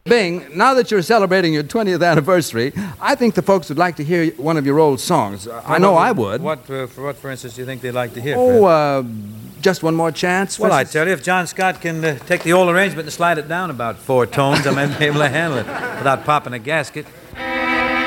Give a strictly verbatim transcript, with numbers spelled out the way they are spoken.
Bing, now that you're celebrating your twentieth anniversary, I think the folks would like to hear one of your old songs. Uh, I know I would. What, uh, for what, for instance, do you think they'd like to hear? Oh, uh, just one more chance? Well, I tell you, if John Scott can uh, take the old arrangement and slide it down about four tones, I might be able to handle it without popping a gasket.